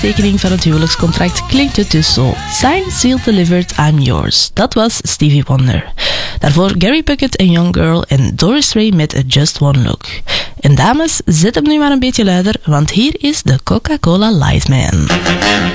ondertekening van het huwelijkscontract klinkt het dus zo. Signed, sealed, delivered, I'm yours. Dat was Stevie Wonder. Daarvoor Gary Puckett en Young Girl en Doris Ray met A Just One Look. En dames, zet hem nu maar een beetje luider, want hier is de Coca-Cola Lightman.